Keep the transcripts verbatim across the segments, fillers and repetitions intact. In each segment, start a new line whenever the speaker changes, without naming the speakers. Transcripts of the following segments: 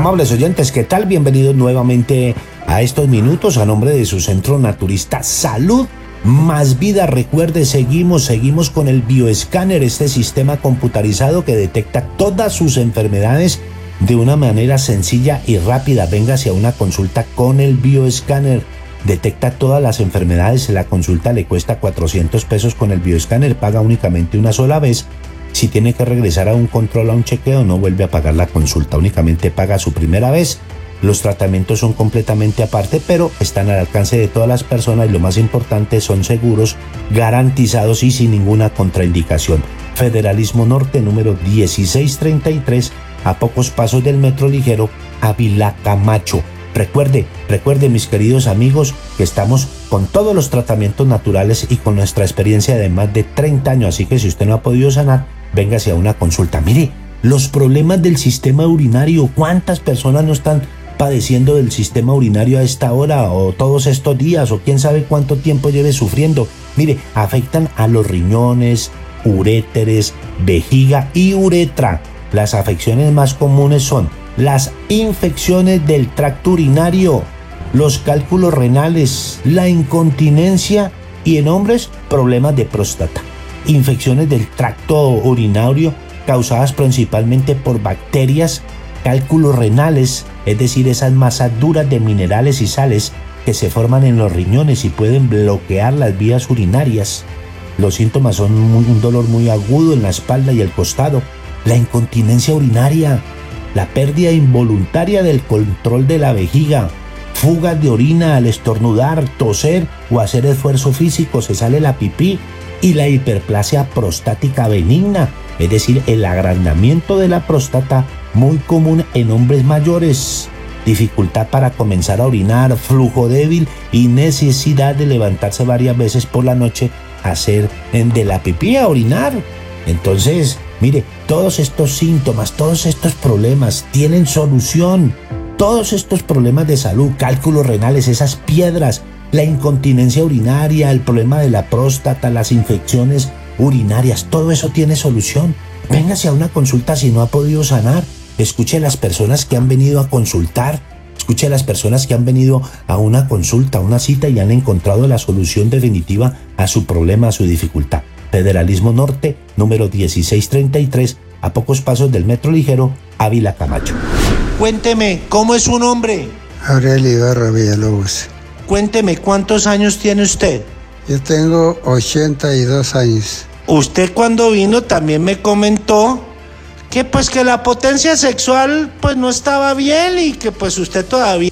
Amables oyentes, ¿qué tal? Bienvenidos nuevamente a estos minutos a nombre de su centro naturista Salud Más Vida. Recuerde, seguimos, seguimos con el bioescáner, este sistema computarizado que detecta todas sus enfermedades de una manera sencilla y rápida. Véngase a una consulta con el bioescáner. Detecta todas las enfermedades. La consulta le cuesta cuatrocientos pesos con el bioescáner. Paga únicamente una sola vez. Si tiene que regresar a un control, a un chequeo, no vuelve a pagar la consulta. Únicamente paga su primera vez. Los tratamientos son completamente aparte, pero están al alcance de todas las personas y lo más importante, son seguros, garantizados y sin ninguna contraindicación. Federalismo Norte, número dieciséis treinta y tres, a pocos pasos del Metro Ligero, Ávila Camacho. Recuerde, recuerde mis queridos amigos, que estamos con todos los tratamientos naturales y con nuestra experiencia de más de treinta años, así que si usted no ha podido sanar, véngase a una consulta. Mire, los problemas del sistema urinario, ¿cuántas personas no están padeciendo del sistema urinario a esta hora o todos estos días o quién sabe cuánto tiempo lleve sufriendo? Mire, afectan a los riñones, uréteres, vejiga y uretra. Las afecciones más comunes son las infecciones del tracto urinario, los cálculos renales, la incontinencia y en hombres problemas de próstata. Infecciones del tracto urinario causadas principalmente por bacterias, cálculos renales, es decir, esas masas duras de minerales y sales que se forman en los riñones y pueden bloquear las vías urinarias. Los síntomas son un dolor muy agudo en la espalda y el costado, la incontinencia urinaria, la pérdida involuntaria del control de la vejiga, fugas de orina al estornudar, toser o hacer esfuerzo físico, se sale la pipí, y la hiperplasia prostática benigna, es decir, el agrandamiento de la próstata, muy común en hombres mayores, dificultad para comenzar a orinar, flujo débil y necesidad de levantarse varias veces por la noche a hacer de la pipí a orinar. Entonces, mire, todos estos síntomas, todos estos problemas tienen solución. Todos estos problemas de salud, cálculos renales, esas piedras, la incontinencia urinaria, el problema de la próstata, las infecciones urinarias, todo eso tiene solución. Véngase a una consulta si no ha podido sanar. Escuche a las personas que han venido a consultar. Escuche a las personas que han venido a una consulta, a una cita y han encontrado la solución definitiva a su problema, a su dificultad. Federalismo Norte, número dieciséis treinta y tres, a pocos pasos del Metro Ligero, Ávila Camacho. Cuénteme, ¿cómo es su nombre?
Aurelio Ibarra Villalobos.
Cuénteme, ¿cuántos años tiene usted?
Yo tengo ochenta y dos años.
Usted cuando vino también me comentó que pues que la potencia sexual pues no estaba bien y que pues usted todavía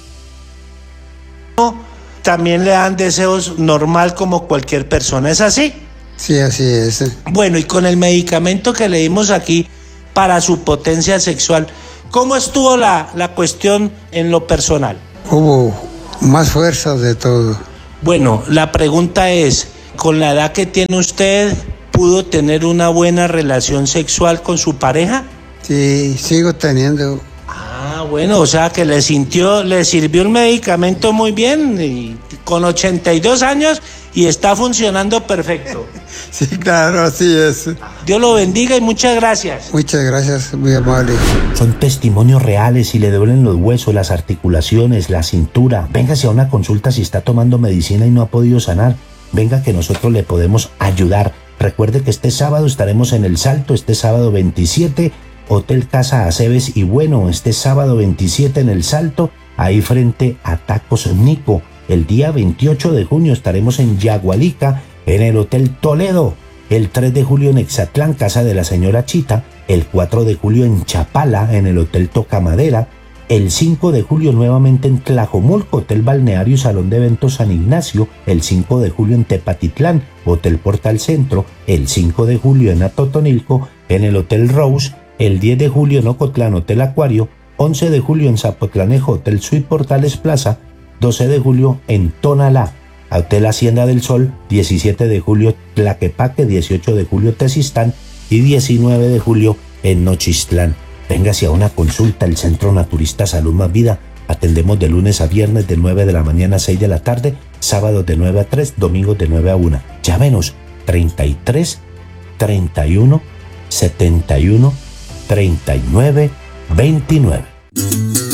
no, también le dan deseos normal como cualquier persona, ¿es así?
Sí, así es.
Bueno, y con el medicamento que le dimos aquí para su potencia sexual, ¿cómo estuvo la, la cuestión en lo personal?
Hubo más fuerza de todo.
Bueno, la pregunta es, ¿con la edad que tiene usted, pudo tener una buena relación sexual con su pareja?
Sí, sigo teniendo.
Ah, bueno, o sea que le sintió, le sirvió el medicamento muy bien, y con ochenta y dos años y está funcionando perfecto.
Sí, claro, así es.
Dios lo bendiga y muchas gracias.
Muchas gracias, muy amable.
Son testimonios reales. Si le duelen los huesos, las articulaciones, la cintura, véngase a una consulta si está tomando medicina y no ha podido sanar. Venga que nosotros le podemos ayudar. Recuerde que este sábado estaremos en El Salto, este sábado veintisiete, Hotel Casa Aceves, y bueno, este sábado veintisiete en El Salto, ahí frente a Tacos Nico. El día veintiocho de junio estaremos en Yagualica, en el Hotel Toledo. El tres de julio en Exatlán, Casa de la Señora Chita. El cuatro de julio en Chapala, en el Hotel Tocamadera. El cinco de julio nuevamente en Tlajomulco, Hotel Balneario y Salón de Eventos San Ignacio. El cinco de julio en Tepatitlán, Hotel Portal Centro. El cinco de julio en Atotonilco, en el Hotel Rose. El diez de julio en Ocotlán, Hotel Acuario. once de julio en Zapotlanejo, Hotel Suite Portales Plaza. doce de julio en Tonalá, Hotel Hacienda del Sol. diecisiete de julio Tlaquepaque, dieciocho de julio Tezistán y diecinueve de julio en Nochistlán. Véngase a una consulta, el Centro Naturista Salud Más Vida. Atendemos de lunes a viernes de nueve de la mañana a seis de la tarde, sábados de nueve a tres, domingos de nueve a una. Llámenos treinta y tres, treinta y uno, setenta y uno, treinta y nueve, veintinueve.